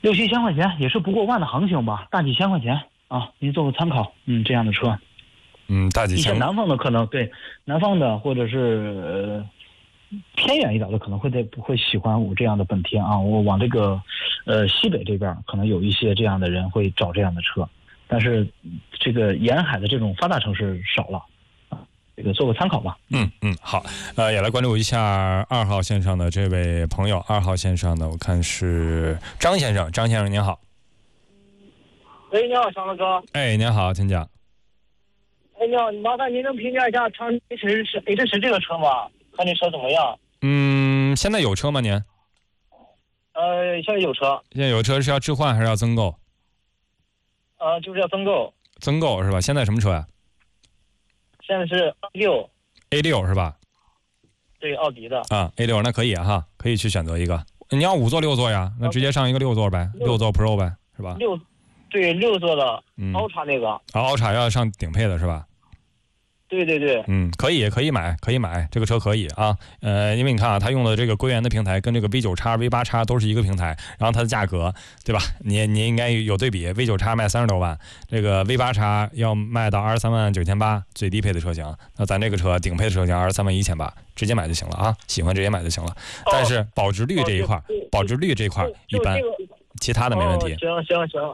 6、7千块钱，也是不过万的行情吧，大几千块钱啊，您做个参考。这样的车， 大几千。 一些南方的可能对南方的或者是偏远一点的可能不会喜欢我这样的本田啊。我往这个西北这边可能有一些这样的人会找这样的车，但是这个沿海的这种发达城市少了啊，这个做个参考吧。 好，也来关注一下2号线上的这位朋友。2号线上的我看是张先生，张先生您好。 喂，你好，小乐哥。 哎，您好，请讲。 哎，你好，麻烦您能评价一下长城 H10这个车吗？看这车怎么样？ 现在有车吗您？ 现在有车。 现在有车是要置换还是要增购？ 就是要增购。 增购是吧？现在什么车呀？ 现在是 A6是吧？ 对，奥迪的。 A6 那可以哈，可以去选择一个。你要5座6座呀？那直接上一个6座呗，6座 Pro 呗，是吧 ？6座的Ultra那个。 Ultra 要上顶配的是吧？ 对对对。 可以买这个车可以啊。因为你看啊，它用的这个归元的平台跟这个 V9X、V8X 都是一个平台，然后它的价格，对吧？你应该有对比 ，V9X 卖30多万，这个 V8X 要卖到23.98万，最低配的车型。那咱这个车顶配的车型23.18万，直接买就行了啊，喜欢直接买就行了。但是保值率这一块，一般，其他的没问题。 行。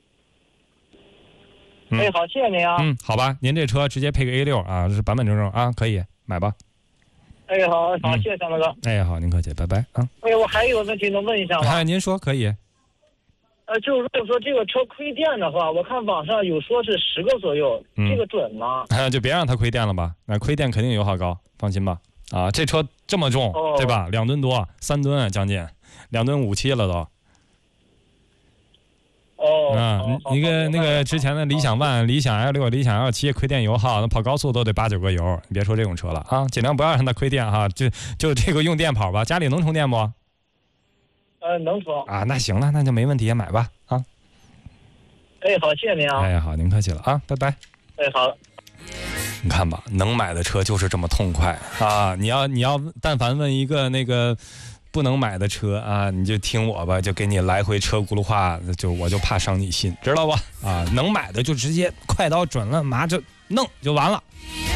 好，谢谢您啊。 好吧，您这车直接配个 A6啊，这是板板正正啊，可以买吧。 好，谢谢小乐哥。 好，您客气，拜拜啊。 我还有个问题能问一下吗？ 您说可以。 就是如果说这个车亏电的话，我看网上有说是10个左右，这个准吗？ 就别让它亏电了吧，那亏电肯定油耗高，放心吧。这车这么重，对吧？2吨多，3吨将近，2吨5、7了都。一个那个之前的理想ONE、理想 L6、理想L7亏电油耗，那跑高速都得8、9个油，你别说这种车了啊，尽量不要让它亏电哈，就这个用电跑吧。家里能充电不？ 能充啊，那行了，那就没问题，买吧啊。 好，谢谢您啊。 好，您客气了啊，拜拜。 好。 你看吧，能买的车就是这么痛快啊！你要但凡问一个那个不能买的车啊，你就听我吧，就给你来回车轱辘话，我就怕伤你心，知道吧？啊，能买的就直接快刀准了，马就弄就完了。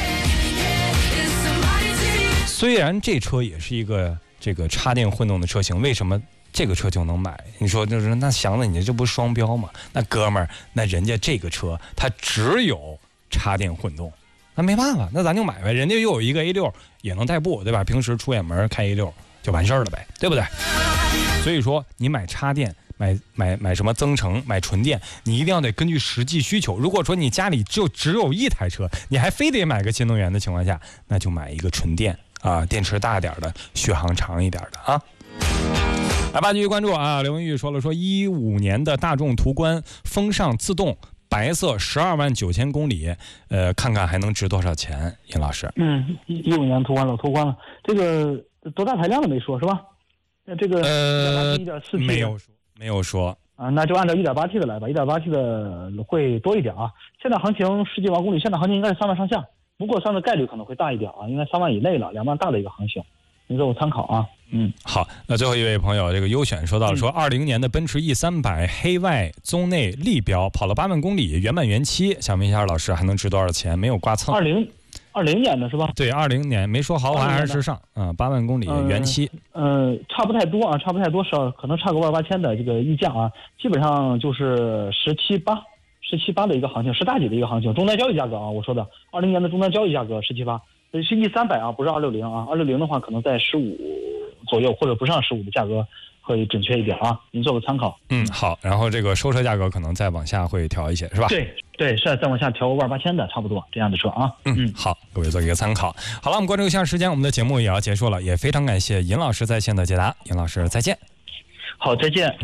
虽然这车也是一个这个插电混动的车型，为什么这个车就能买？你说就是那祥子，你这不是双标吗？那哥们儿，那人家这个车它只有插电混动，那没办法，那咱就买呗。人家又有一个 A6 也能代步，对吧？平时出远门开 A6就完事儿了呗，对不对？所以说你买插电，买什么增程，买纯电，你一定要得根据实际需求。如果说你家里只有一台车，你还非得买个新能源的情况下，那就买一个纯电啊，电池大点的，续航长一点的啊。来吧，继续关注啊！刘文玉说15年的大众途观风尚自动白色12.9万公里，看看还能值多少钱？尹老师 ，15年途观了，这个多大排量的没说是吧？这个1.8T、1.4T 没有说啊，那就按照 1.8T 的来吧， 1.8T 的会多一点啊。现在行情10几万公里，现在行情应该是3万上下，不过算的概率可能会大一点啊，应该3万以内了，2万大的一个行情，您做个参考啊。 好，那最后一位朋友，这个优选说到了20年的奔驰 E300 黑外棕内立标跑了8万公里，原版原漆，想问一下老师还能值多少钱？没有刮蹭。 20年的是吧？ 对，20年没说豪华还是时尚8万公里原漆。 差不太多啊，可能差个18000的这个溢价啊，基本上就是17、8的一个行情，10大几的一个行情，终端交易价格啊，我说的20年的终端交易价格17、8，是 E300啊，不是260啊，260的话可能在15左右，或者不上15的价格会准确一点啊，您做个参考。 好，然后这个收车价格可能再往下会调一些，是吧？ 对，是再往下调个18000的，差不多这样的车啊。 好，各位做一个参考。好了，我们关注一下时间，我们的节目也要结束了，也非常感谢尹老师在线的解答，尹老师再见。 好，再见。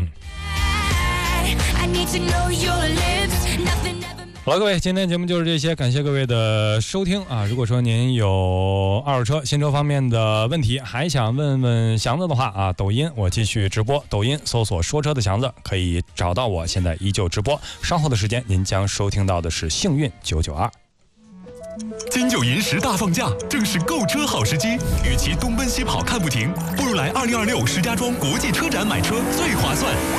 好了，各位，今天节目就是这些，感谢各位的收听啊！如果说您有二手车、新车方面的问题，还想问问祥子的话啊，抖音我继续直播，抖音搜索说车的祥子可以找到我，现在依旧直播。稍后的时间，您将收听到的是幸运992。 金九银10大放假，正是购车好时机。与其东奔西跑看不停，不如来2026石家庄国际车展买车最划算。